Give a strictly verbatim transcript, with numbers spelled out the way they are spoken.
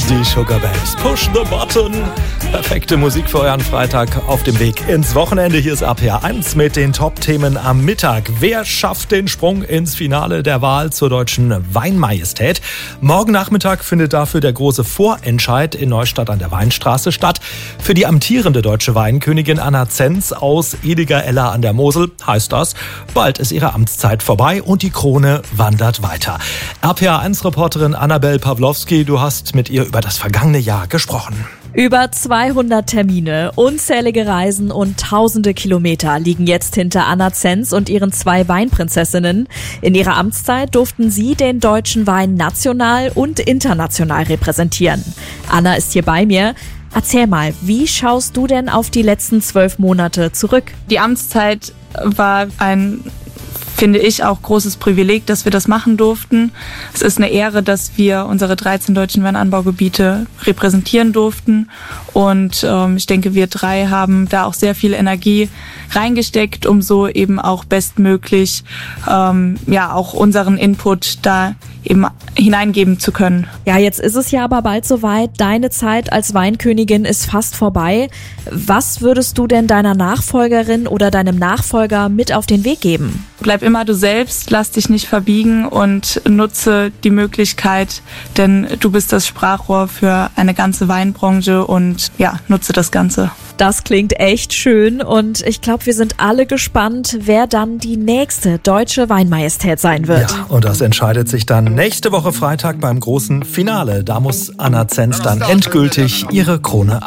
Die Sugar Babes, Push the Button. Perfekte Musik für euren Freitag auf dem Weg ins Wochenende. Hier ist A P R eins mit den Top-Themen am Mittag. Wer schafft den Sprung ins Finale der Wahl zur deutschen Weinmajestät? Morgen Nachmittag findet dafür der große Vorentscheid in Neustadt an der Weinstraße statt. Für die amtierende deutsche Weinkönigin Anna Zenz aus Ediger-Eller an der Mosel heißt das, bald ist ihre Amtszeit vorbei und die Krone wandert weiter. A P R eins Reporterin Annabel Pawlowski, du hast mit ihr über das vergangene Jahr gesprochen. Über zweihundert Termine, unzählige Reisen und tausende Kilometer liegen jetzt hinter Anna Zenz und ihren zwei Weinprinzessinnen. In ihrer Amtszeit durften sie den deutschen Wein national und international repräsentieren. Anna ist hier bei mir. Erzähl mal, wie schaust du denn auf die letzten zwölf Monate zurück? Die Amtszeit war ein, finde ich, auch großes Privileg, dass wir das machen durften. Es ist eine Ehre, dass wir unsere dreizehn deutschen Weinanbaugebiete repräsentieren durften. Und ähm, ich denke, wir drei haben da auch sehr viel Energie reingesteckt, um so eben auch bestmöglich ähm, ja auch unseren Input da eben hineingeben zu können. Ja, jetzt ist es ja aber bald soweit. Deine Zeit als Weinkönigin ist fast vorbei. Was würdest du denn deiner Nachfolgerin oder deinem Nachfolger mit auf den Weg geben? Bleib immer du selbst, lass dich nicht verbiegen und nutze die Möglichkeit, denn du bist das Sprachrohr für eine ganze Weinbranche und ja, nutze das Ganze. Das klingt echt schön und ich glaube, wir sind alle gespannt, wer dann die nächste deutsche Weinmajestät sein wird. Ja, und das entscheidet sich dann nächste Woche Freitag beim großen Finale. Da muss Anna Zenz dann endgültig ihre Krone